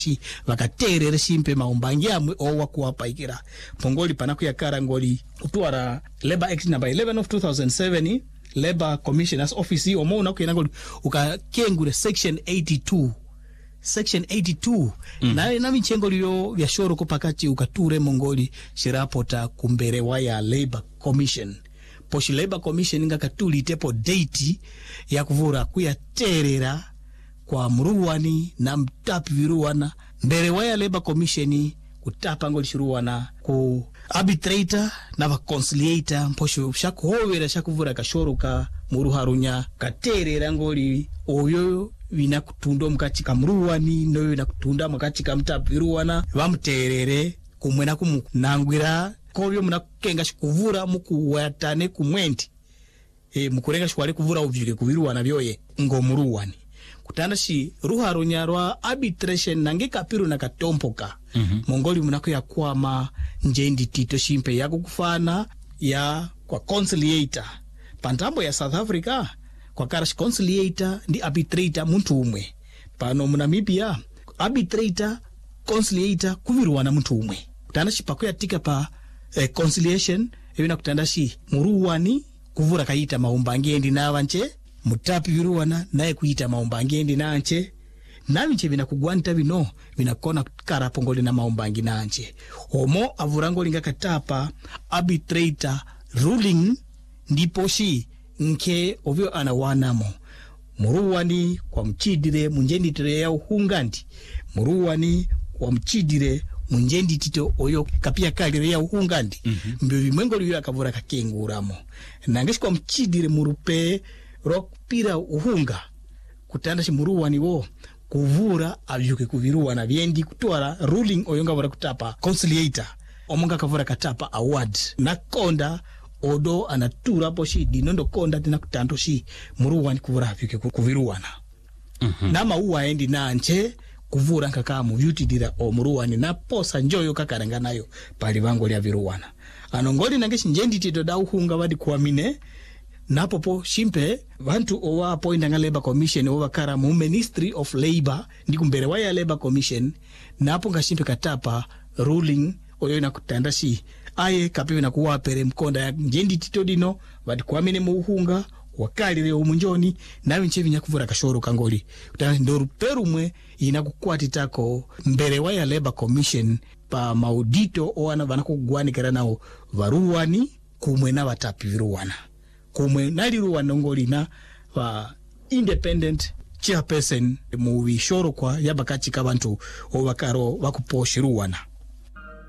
vakaterere simpe maumbangi amwe owa kuwapaikira pongoli panakuyakara ngoli kutwara Labor Act number 11 of 2007 Labor Commissioner's Office omo unakuyena ngoli ukakengure section 82 na michengo liyo vya shoro kupakati ukature mongoli shirapota kumbere waya Labor Commission poshi Labor Commission nga katuli tepo date ya kuvura kuyaterera kwa mruwani na mtapi viruwana mbere waya Labor Commission kutapa ngoli shiruwana ku arbitrator na va conciliator mposho shakuhovera shakuvura kashoro ka muruharunya katerera ngoli oyo vina kutundo mkati ka mruwani no vina kutunda mkati ka mtapi viruwana vamuterere kumwena kumunangwira kovyo munakenga shikuvura mukuwatane kumwendi mukurenga shikwale kuvura uvyuke kuviruwana vyoye ngomuruwani kutanda shi ruharunya rwa arbitration nange kapiru na katompoka mongoli munakuya kwama njendi tito shimpe ya kukufana ya kwa conciliator pantambo ya South Africa kwa karashi conciliator ndi arbitrator muntu umwe pano Namibia arbitrator conciliator kuviruwana muntu umwe kutanda shi pakuya tika pa conciliation evina kutanda shi muruwani kuvura kaita maumbangi endi na wanche mutapi viruwana nae kuita maumbangi endi nanche navinche vina kugwanta vino vina kona kara pongoli na maumbangi nanche homo avurango linga katapa arbitrator ruling ndipo shi nke ovyo anawanamo muruwani kwa mchidire munjenditire ya uhungandi muruwani kwa mchidire munjendi tito oyo kapia kalire ya uhungandi mbyo vimwengo liyo akavura kakenguramo nangeshi kwa mchidire murupe rokpira uhunga kutanda shi muruwani wo kuvura avyuke kuviruwana vyendi kutwara ruling oyonga vura kutapa conciliator omonga kavura katapa award na konda odo anatura poshi dinondo konda tina kutanto shi muruwani kuvura avyuke kuviruwana nama uwa endi nanche kuvura nkaka muvyutidira omuruwani na posa njoyo kakaranga nayo pali vango lya viruwana anongoli nangeshi njendi tito da uhunga wadi kuamine napopo shimpe vantu owa appointa nga Labor Commission owa kara mu Ministry of Labor ndikumbere waya Labor Commission napo nga shimpe katapa ruling oyo na kutanda shi aye kapewe na kuwapere mkonda ya njendi tito dino wadi kuamine muuhunga wakali leo munjoni nawe nchevi nyakuvura kashoro kangoli kutanda ndoru perumwe inakukwati tako mbere waya Labor Commission pa maudito owana vanakugwani kera nao varuwani kumwe na watapi viruwana kumwe naliruwana ngoli na wa independent chairperson mu vishoro kwa yabakachi kabantu ovakaro wakuposhiruwana